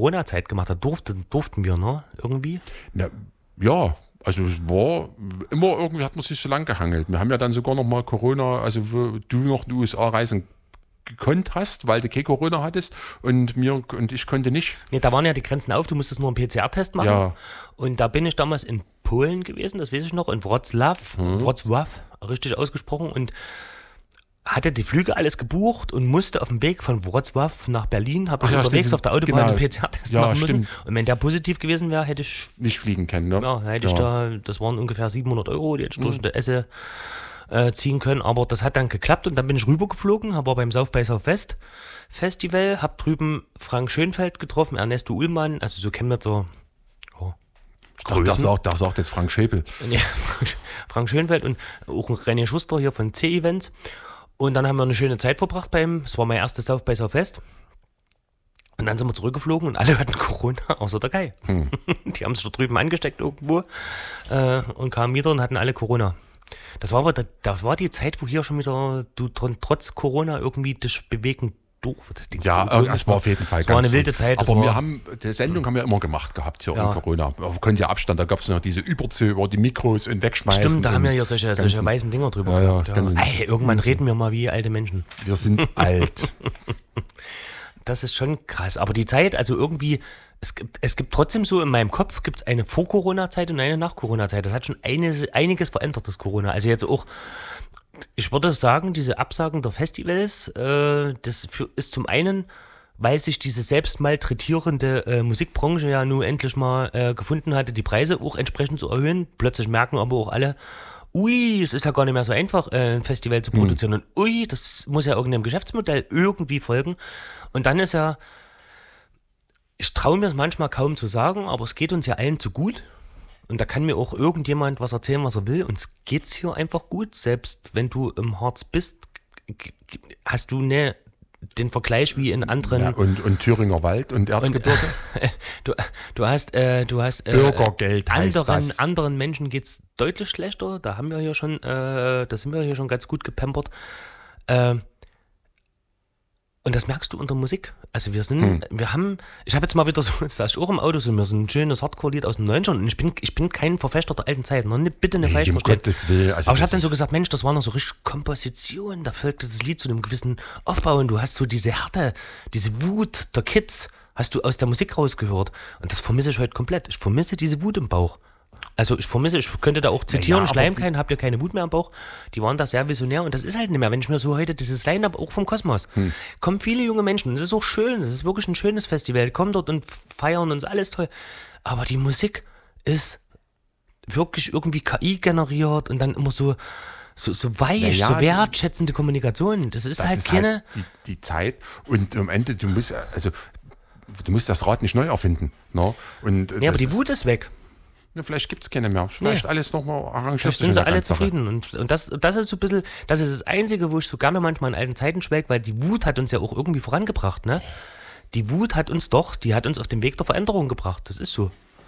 Corona-Zeit gemacht hat, durften wir, ne? Irgendwie. Na, ja, also es war immer irgendwie, hat man sich so lang gehangelt. Wir haben ja dann sogar noch mal Corona, also wo du noch in die USA reisen gekonnt hast, weil du kein Corona hattest und ich konnte nicht. Nee, da waren ja die Grenzen auf, du musstest nur einen PCR-Test machen. Ja. Und da bin ich damals in Polen gewesen, das weiß ich noch, in Wrocław, richtig ausgesprochen, und hatte die Flüge alles gebucht und musste auf dem Weg von Wrocław nach Berlin, habe ich unterwegs stimmt, auf der Autobahn einen genau. PCR-Test Ja, machen müssen. stimmt. Und wenn der positiv gewesen wäre, hätte ich Nicht fliegen können, ne? Ja, hätte ich das waren ungefähr 700 €, die hätte ich durch die Esse ziehen können. Aber das hat dann geklappt und dann bin ich rübergeflogen, war beim South by Southwest Festival, hab drüben Frank Schönfeld getroffen, Ernesto Ullmann, also so Chemnitzer so, Ich dachte, das sagt jetzt Frank Schäpel. ja, Frank Schönfeld und auch René Schuster hier von C-Events. Und dann haben wir eine schöne Zeit verbracht es war mein erstes South by Southwest. Und dann sind wir zurückgeflogen und alle hatten Corona, außer der Kai. Die haben sich da drüben angesteckt irgendwo und kamen wieder und hatten alle Corona. Das war die Zeit, wo hier schon wieder du trotz Corona irgendwie dich bewegen durftest. Ja, es war auf jeden Fall ganz. Es war eine wilde Zeit. Aber die Sendung haben wir immer gemacht gehabt hier in Corona. Wir konnten ja Abstand, da gab es noch diese Überzüge über die Mikros und wegschmeißen. Stimmt, da haben wir hier solche weißen Dinger drüber gehabt. Ja. Ey, irgendwann reden wir mal wie alte Menschen. Wir sind alt. Das ist schon krass. Aber die Zeit, also irgendwie, es gibt trotzdem so in meinem Kopf, gibt es eine Vor-Corona-Zeit und eine Nach-Corona-Zeit. Das hat schon einiges verändert, das Corona. Also jetzt auch, ich würde sagen, diese Absagen der Festivals, ist zum einen, weil sich diese selbst malträtierende Musikbranche ja nun endlich mal gefunden hatte, die Preise auch entsprechend zu erhöhen. Plötzlich merken aber auch alle, es ist ja gar nicht mehr so einfach, ein Festival zu produzieren. Und das muss ja irgendeinem Geschäftsmodell irgendwie folgen. Und dann ist ja, ich traue mir es manchmal kaum zu sagen, aber es geht uns ja allen zu gut. Und da kann mir auch irgendjemand was erzählen, was er will. Uns geht's hier einfach gut. Selbst wenn du im Harz bist, hast du den Vergleich wie in anderen. Ja, und Thüringer Wald und Erzgebirge. Du hast Bürgergeld heißt das. Anderen Menschen geht's deutlich schlechter. Da sind wir hier schon ganz gut gepampert. Und das merkst du unter Musik. Also ich habe jetzt mal wieder so, saß ich auch im Auto, so mir so ein schönes Hardcore-Lied aus den 90ern und ich bin kein Verfechter der alten Zeit, bitte nicht falsch verstehen. Gottes Willen. Also aber ich habe dann so gesagt, Mensch, das war noch so richtig Komposition, da folgte das Lied zu einem gewissen Aufbau und du hast so diese Härte, diese Wut der Kids, hast du aus der Musik rausgehört. Und das vermisse ich heute komplett. Ich vermisse diese Wut im Bauch. Also ich könnte da auch zitieren, Schleimkein, habt ihr keine Wut mehr am Bauch? Die waren da sehr visionär und das ist halt nicht mehr. Wenn ich mir so heute dieses Line-Up auch vom Kosmos, kommen viele junge Menschen, es ist auch schön, es ist wirklich ein schönes Festival, die kommen dort und feiern und ist alles toll. Aber die Musik ist wirklich irgendwie KI generiert und dann immer so weich, so wertschätzende Kommunikation. Das ist keine... Halt die Zeit und am Ende, du musst das Rad nicht neu erfinden. Ne? Aber die Wut ist weg. Ja, vielleicht gibt es keine mehr. Vielleicht alles nochmal arrangiert. Vielleicht sind sie alle zufrieden. Und das ist so ein bisschen, das ist das Einzige, wo ich so gerne manchmal in alten Zeiten schwelge, weil die Wut hat uns ja auch irgendwie vorangebracht, ne? Die Wut hat uns auf den Weg der Veränderung gebracht. Das ist so.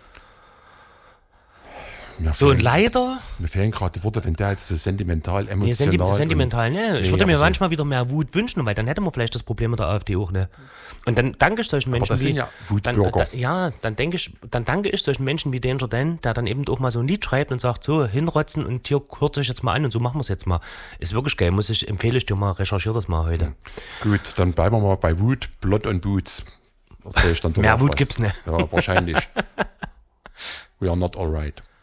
Und leider... Mir fehlen gerade Worte, wenn der jetzt so sentimental, emotional... Sentimental, ne? Ich würde mir manchmal wieder mehr Wut wünschen, weil dann hätten wir vielleicht das Problem mit der AfD auch, ne? Und dann danke ich solchen Menschen das sind ja Wutbürger. Dann danke ich solchen Menschen wie Danger Dan, der dann eben auch mal so ein Lied schreibt und sagt, so, hinrotzen und hier hört euch jetzt mal an und so machen wir es jetzt mal. Ist wirklich geil, empfehle ich dir mal, recherchier das mal heute. Gut, dann bleiben wir mal bei Wut, Blood und Boots. Mehr Wut gibt's nicht. Ja, wahrscheinlich. We are not alright.